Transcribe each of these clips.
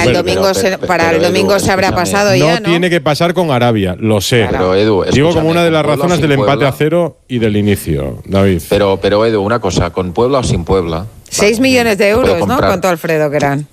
el domingo se habrá pasado ya, ¿no? Tiene que pasar con Arabia, lo sé. Pero Edu, digo como una de las razones del empate a 0 y del inicio, David. Pero Edu, una cosa, con Puebla o sin Puebla. 6 millones de euros, ¿no? Contó Alfredo que eran.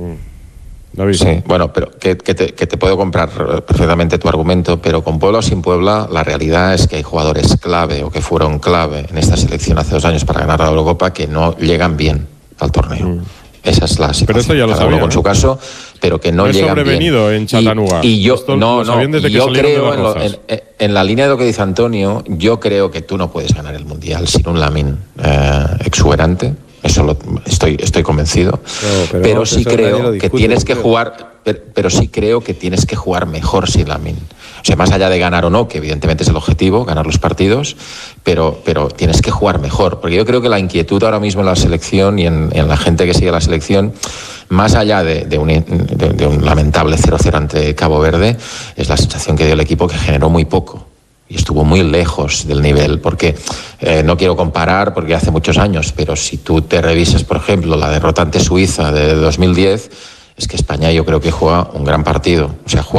David. Sí, bueno, pero que te puedo comprar perfectamente tu argumento, pero con Puebla o sin Puebla, la realidad es que hay jugadores clave o que fueron clave en esta selección hace 2 años para ganar la Eurocopa que no llegan bien al torneo. Esa es la situación. Pero esto ya lo sabía, con su caso, pero que no llegan bien. Sobrevenido en Chattanooga. Y yo yo creo en la línea de lo que dice Antonio, yo creo que tú no puedes ganar el Mundial sin un Lamine exuberante. Eso estoy convencido. Pero sí creo que tienes que jugar. Pero sí creo que tienes que jugar mejor sin Lamine. O sea, más allá de ganar o no, que evidentemente es el objetivo, ganar los partidos, pero tienes que jugar mejor. Porque yo creo que la inquietud ahora mismo en la selección y en la gente que sigue la selección, más allá de un lamentable 0-0 ante Cabo Verde, es la sensación que dio el equipo, que generó muy poco. Y estuvo muy lejos del nivel, porque no quiero comparar porque hace muchos años, pero si tú te revisas, por ejemplo, la derrota ante Suiza de 2010, es que España yo creo que juega un gran partido. O sea,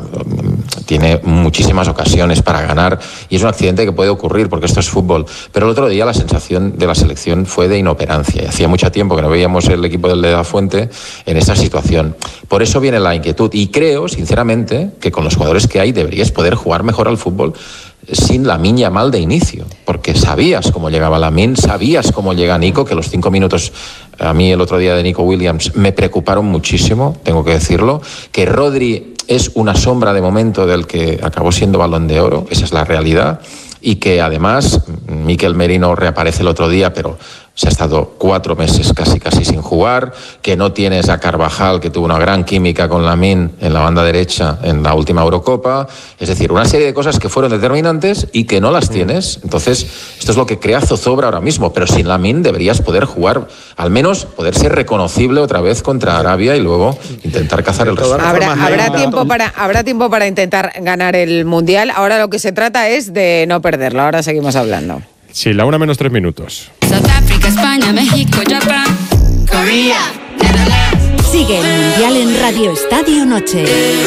tiene muchísimas ocasiones para ganar y es un accidente que puede ocurrir porque esto es fútbol. Pero el otro día la sensación de la selección fue de inoperancia. Y hacía mucho tiempo que no veíamos el equipo del de la Fuente en esa situación. Por eso viene la inquietud. Y creo, sinceramente, que con los jugadores que hay deberías poder jugar mejor al fútbol sin Lamine Yamal de inicio, porque sabías cómo llegaba Lamine, sabías cómo llega Nico, que los 5 minutos a mí el otro día de Nico Williams me preocuparon muchísimo, tengo que decirlo, que Rodri es una sombra de momento del que acabó siendo Balón de Oro, esa es la realidad, y que además Mikel Merino reaparece el otro día, pero se ha estado 4 meses casi sin jugar, que no tienes a Carvajal, que tuvo una gran química con Lamine en la banda derecha en la última Eurocopa, es decir, una serie de cosas que fueron determinantes y que no las tienes. Entonces, esto es lo que crea zozobra ahora mismo, pero sin Lamine deberías poder jugar, al menos poder ser reconocible otra vez contra Arabia y luego intentar cazar el resto. Habrá tiempo para intentar ganar el Mundial. Ahora lo que se trata es de no perderlo. Ahora seguimos hablando. Sí, la 1 menos 3 minutos. Sudáfrica, España, México, Japón, Corea, Netherlands. Sigue el Mundial en Radio Estadio Noche.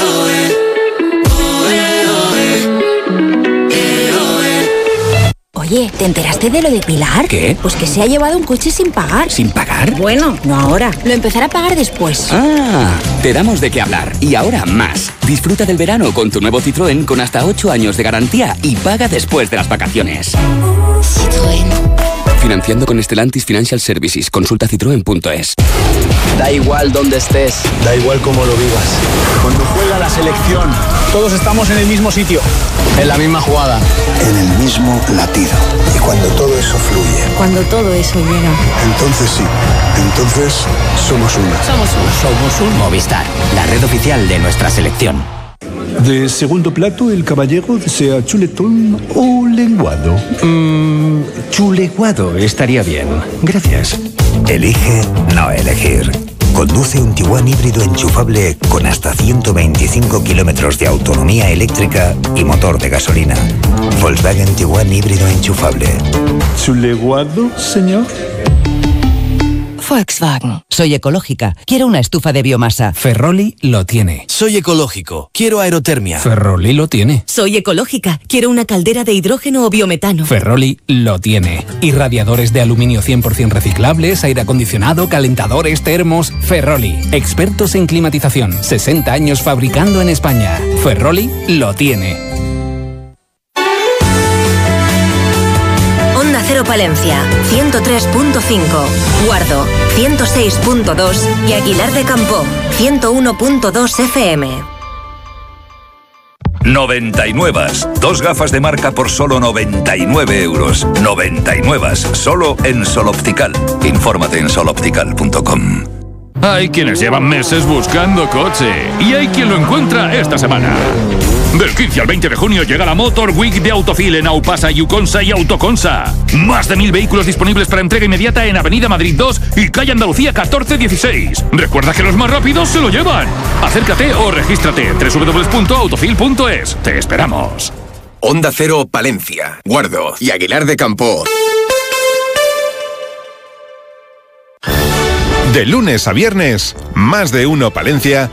Oye, ¿te enteraste de lo de Pilar? ¿Qué? Pues que se ha llevado un coche sin pagar. ¿Sin pagar? Bueno, no ahora. Lo empezará a pagar después. Ah, te damos de qué hablar. Y ahora más. Disfruta del verano con tu nuevo Citroën con hasta 8 años de garantía y paga después de las vacaciones. Citroën. Financiando con Stellantis Financial Services. Consulta citroen.es. Da igual donde estés, da igual cómo lo vivas. Cuando juega la selección, todos estamos en el mismo sitio, en la misma jugada, en el mismo latido. Y cuando todo eso fluye, cuando todo eso llega, entonces sí, entonces somos una. Somos un Movistar, la red oficial de nuestra selección. De segundo plato, el caballero desea chuletón o lenguado. Chuleguado estaría bien. Gracias. Elige no elegir. Conduce un Tiguan híbrido enchufable con hasta 125 kilómetros de autonomía eléctrica y motor de gasolina. Volkswagen Tiguan híbrido enchufable. ¿Chuleguado, señor? Volkswagen. Soy ecológica. Quiero una estufa de biomasa. Ferroli lo tiene. Soy ecológico. Quiero aerotermia. Ferroli lo tiene. Soy ecológica. Quiero una caldera de hidrógeno o biometano. Ferroli lo tiene. Irradiadores de aluminio 100% reciclables, aire acondicionado, calentadores, termos. Ferroli. Expertos en climatización. 60 años fabricando en España. Ferroli lo tiene. Onda Cero Palencia, 103.5, Guardo, 106.2 y Aguilar de Campoo, 101.2 FM. 99. 2 gafas de marca por solo 99 euros. 99. Solo en Sol Optical. Infórmate en soloptical.com. Hay quienes llevan meses buscando coche y hay quien lo encuentra esta semana. Del 15 al 20 de junio llega la Motor Week de Autofil en Aupasa, Yuconsa y Autoconsa. Más de 1000 vehículos disponibles para entrega inmediata en Avenida Madrid 2 y Calle Andalucía 1416. Recuerda que los más rápidos se lo llevan. Acércate o regístrate www.autofil.es. Te esperamos. Onda Cero Palencia, Guardo y Aguilar de Campoo. De lunes a viernes, Más de Uno Palencia